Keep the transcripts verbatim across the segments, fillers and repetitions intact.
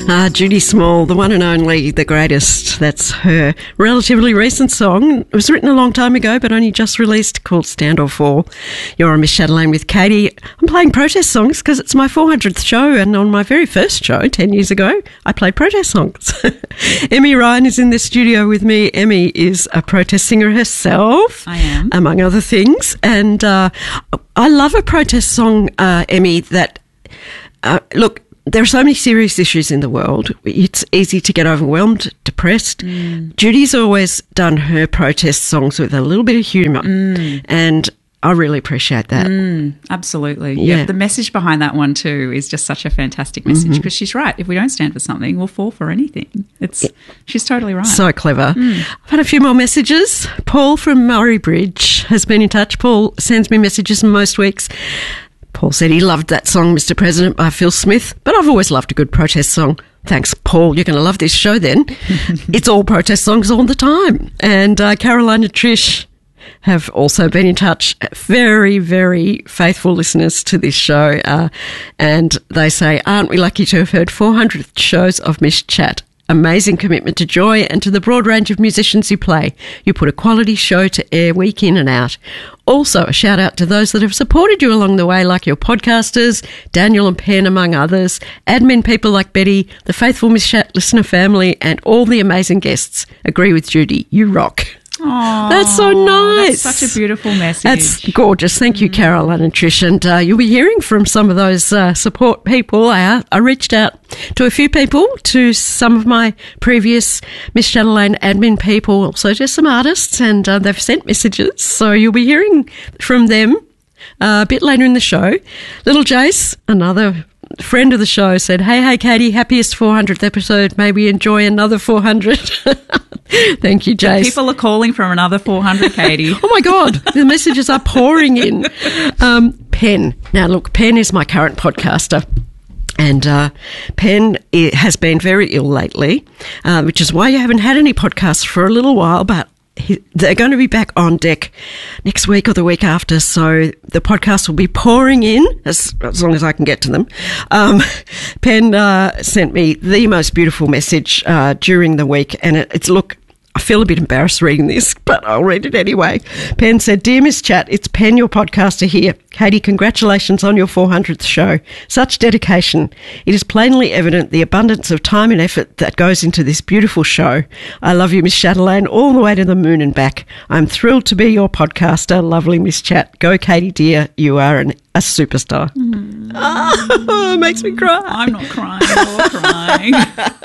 Ah, Judy Small, the one and only, the greatest. That's her relatively recent song. It was written a long time ago, but only just released, called Stand or Fall. You're on Miss Chatelaine with Katie. I'm playing protest songs because it's my four hundredth show, and on my very first show, ten years ago, I played protest songs. Emmy Ryan is in the studio with me. Emmy is a protest singer herself. I am. Among other things. And uh, I love a protest song, uh, Emmy, that, uh, look, there are so many serious issues in the world. It's easy to get overwhelmed, depressed. Mm. Judy's always done her protest songs with a little bit of humour, mm. and I really appreciate that. Mm, absolutely. Yeah. yeah. The message behind that one too is just such a fantastic message, because mm-hmm. she's right. If we don't stand for something, we'll fall for anything. It's yeah. She's totally right. So clever. Mm. I've had a few more messages. Paul from Murray Bridge has been in touch. Paul sends me messages most weeks. Paul said he loved that song, Mister President, by Phil Smith, but I've always loved a good protest song. Thanks, Paul. You're going to love this show then. It's all protest songs all the time. And uh, Caroline and Trish have also been in touch. Very, very faithful listeners to this show. Uh, and they say, aren't we lucky to have heard four hundred shows of Miss Chat? Amazing commitment to joy and to the broad range of musicians who play. You put a quality show to air week in and out. Also, a shout out to those that have supported you along the way, like your podcasters, Daniel and Penn, among others, admin people like Betty, the faithful Miss Chat listener family, and all the amazing guests. Agree with Judy. You rock. Aww, that's so nice. That's such a beautiful message. That's gorgeous. Thank you, Caroline and Trish. And uh, you'll be hearing from some of those uh, support people. I, I reached out to a few people, to some of my previous Miss Chatelaine admin people, also to some artists, and uh, they've sent messages. So you'll be hearing from them uh, a bit later in the show. Little Jace, another friend of the show, said, hey, hey, Katie, happiest four hundredth episode. May we enjoy another four hundred. Thank you, Jace. People are calling from another four hundred, Katie. Oh, my God. The messages are pouring in. Um, Penn. Now, look, Penn is my current podcaster. And uh, Penn has been very ill lately, uh, which is why you haven't had any podcasts for a little while, but He, they're going to be back on deck next week or the week after, so the podcast will be pouring in as, as long as I can get to them. Um, Penn uh, sent me the most beautiful message uh, during the week, and it, it's, look, I feel a bit embarrassed reading this, but I'll read it anyway. Penn said, Dear Miss Chat, it's Penn, your podcaster here. Katie, congratulations on your four hundredth show. Such dedication. It is plainly evident the abundance of time and effort that goes into this beautiful show. I love you, Miss Chatelaine, all the way to the moon and back. I'm thrilled to be your podcaster. Lovely Miss Chat. Go, Katie, dear. You are an, a superstar. Mm. Oh, it makes me cry. I'm not crying. You're crying.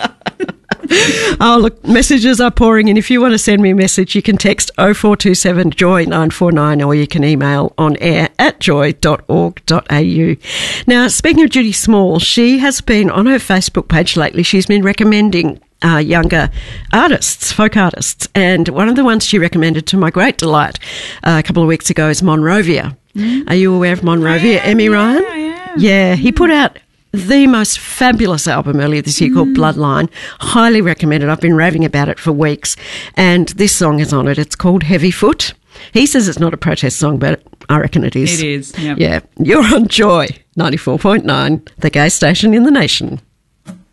Oh, look, messages are pouring in. If you want to send me a message, you can text oh four two seven joy nine four nine, or you can email on air at joy dot org dot a u. Now, speaking of Judy Small, she has been on her Facebook page lately. She's been recommending uh, younger artists, folk artists, and one of the ones she recommended, to my great delight, uh, a couple of weeks ago is Monrovia. Mm. Are you aware of Monrovia, Emmy yeah, Ryan? I am. Yeah, he put out the most fabulous album earlier this year mm. called Bloodline. Highly recommended. I've been raving about it for weeks. And this song is on it. It's called Heavy Foot. He says it's not a protest song, but I reckon it is. It is, yep. Yeah. You're on Joy ninety-four point nine, the gay station in the nation.